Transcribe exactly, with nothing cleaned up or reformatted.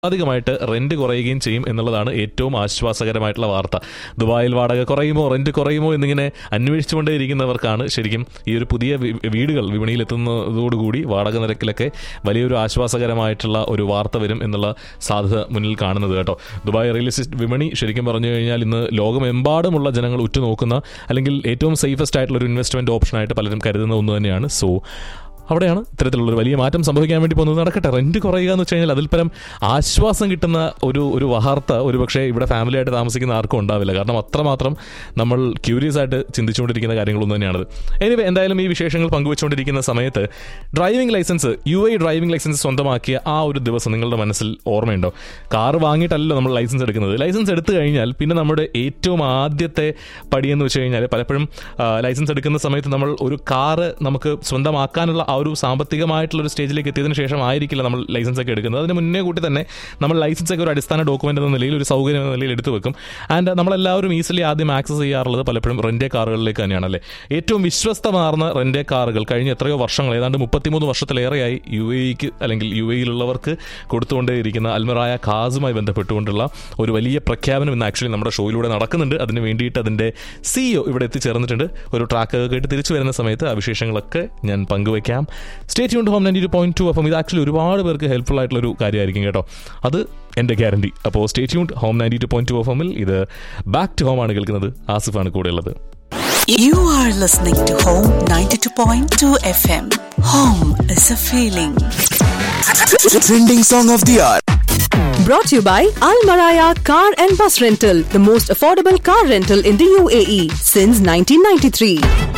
അധികമായിട്ട് റെന്റ് കുറയുകയും ചെയ്യും എന്നുള്ളതാണ് ഏറ്റവും ആശ്വാസകരമായിട്ടുള്ള വാർത്ത. ദുബായിൽ വാടക കുറയുമോ റെന്റ് കുറയുമോ എന്നിങ്ങനെ അന്വേഷിച്ചുകൊണ്ടേയിരിക്കുന്നവർക്കാണ് ശരിക്കും ഈ ഒരു പുതിയ വീടുകൾ വിപണിയിൽ എത്തുന്നതോടുകൂടി വാടക നിരക്കിലൊക്കെ വലിയൊരു ആശ്വാസകരമായിട്ടുള്ള ഒരു വാർത്ത വരും എന്നുള്ള സാധ്യത മുന്നിൽ കാണുന്നത് കേട്ടോ. ദുബായ് റിയൽ എസ്റ്റേറ്റ് വിപണി ശരിക്കും പറഞ്ഞു കഴിഞ്ഞാൽ ഇന്ന് ലോകമെമ്പാടുമുള്ള ജനങ്ങൾ ഉറ്റുനോക്കുന്ന അല്ലെങ്കിൽ ഏറ്റവും സേഫസ്റ്റ് ആയിട്ടുള്ള ഒരു ഇൻവെസ്റ്റ്മെന്റ് ഓപ്ഷനായിട്ട് പലരും കരുതുന്ന ഒന്ന് തന്നെയാണ്. സോ അവിടെയാണ് ഇത്തരത്തിലുള്ളൊരു വലിയ മാറ്റം സംഭവിക്കാൻ വേണ്ടി പോകുന്നത്. നടക്കട്ടെ. റെന്റ് കുറയുക എന്ന് വെച്ച് കഴിഞ്ഞാൽ അതിൽ പരം ആശ്വാസം കിട്ടുന്ന ഒരു ഒരു വാർത്ത ഒരു പക്ഷേ ഇവിടെ ഫാമിലി ആയിട്ട് താമസിക്കുന്ന ആർക്കും ഉണ്ടാവില്ല. കാരണം അത്രമാത്രം നമ്മൾ ക്യൂരിയസ് ആയിട്ട് ചിന്തിച്ചുകൊണ്ടിരിക്കുന്ന കാര്യങ്ങളൊന്നും തന്നെയാണത്. എനിവേ, എന്തായാലും ഈ വിശേഷങ്ങൾ പങ്കുവെച്ചുകൊണ്ടിരിക്കുന്ന സമയത്ത് driving licence U A driving licence സ്വന്തമാക്കിയ ആ ഒരു ദിവസം നിങ്ങളുടെ മനസ്സിൽ ഓർമ്മയുണ്ടോ? കാർ വാങ്ങിയിട്ടല്ലോ നമ്മൾ ലൈസൻസ് എടുക്കുന്നത്. ലൈസൻസ് എടുത്തു കഴിഞ്ഞാൽ പിന്നെ നമ്മുടെ ഏറ്റവും ആദ്യത്തെ പടിയെന്ന് വെച്ച് കഴിഞ്ഞാൽ പലപ്പോഴും ലൈസൻസ് എടുക്കുന്ന സമയത്ത് നമ്മൾ ഒരു കാറ് നമുക്ക് സ്വന്തമാക്കാനുള്ള ആ ഒരു സാമ്പത്തികമായിട്ടുള്ള ഒരു സ്റ്റേജിലേക്ക് എത്തിയതിനു ശേഷം ആയിരിക്കില്ല നമ്മൾ ലൈസൻസ് ഒക്കെ എടുക്കുന്നത്. അതിന് മുന്നേ കൂട്ടി തന്നെ നമ്മൾ ലൈസൻസ് ഒക്കെ ഒരു അടിസ്ഥാന ഡോക്യുമെന്റ് എന്ന നിലയിൽ ഒരു സൗകര്യം എന്ന നിലയിൽ എടുത്തു വെക്കും. ആൻഡ് നമ്മളെല്ലാവരും ഈസിലി ആദ്യം ആക്സസ് ചെയ്യാറുള്ളത് പലപ്പോഴും റെന്റേ കാറുകളിലേക്ക് തന്നെയാണല്ലേ. ഏറ്റവും വിശ്വസ്തമാർന്ന റെന്റേ കാറുകൾ കഴിഞ്ഞ എത്രയോ വർഷങ്ങൾ, ഏതാണ്ട് മുപ്പത്തിമൂന്ന് വർഷത്തിലേറെയായി യു എക്ക് അല്ലെങ്കിൽ യു എയിലുള്ളവർക്ക് കൊടുത്തുകൊണ്ടേയിരിക്കുന്ന അൽമറായ കാസുമായി ബന്ധപ്പെട്ടുകൊണ്ടുള്ള ഒരു വലിയ പ്രഖ്യാപനം ഇന്ന് ആക്ച്വലി നമ്മുടെ ഷോയിലൂടെ നടക്കുന്നുണ്ട്. അതിന് വേണ്ടിയിട്ട് അതിൻ്റെ സിഇഒ ഇവിടെ എത്തിച്ചേർന്നിട്ടുണ്ട്. ഒരു ട്രാക്ക് ഒക്കെ ആയിട്ട് തിരിച്ചു വരുന്ന സമയത്ത് ആ വിശേഷങ്ങളൊക്കെ ഞാൻ പങ്കുവയ്ക്കാം. Stay tuned home ninety two point two F M. ഇത് ആക്ച്വലി ഒരുപാട് പേർക്ക് ഹെൽപ്ഫുൾ ആയിട്ടുള്ളൊരു കാര്യമായിരിക്കും കേട്ടോ. അത് എൻ്റെ ഗ്യാരണ്ടി. അപ്പോൾ stay tuned home ninety two point two F എമ്മിൽ ഇത് ബാക്ക് ടു ഹോം ആണ് കേൾക്കുന്നത്. ആസിഫാണ് കൂടെ ഉള്ളത്. You are listening to Home ninety-two point two F M. Home is a feeling. Trending song of the hour. Brought to you by Al Maraya Car and Bus Rental, the most affordable car rental in the U A E since nineteen ninety-three.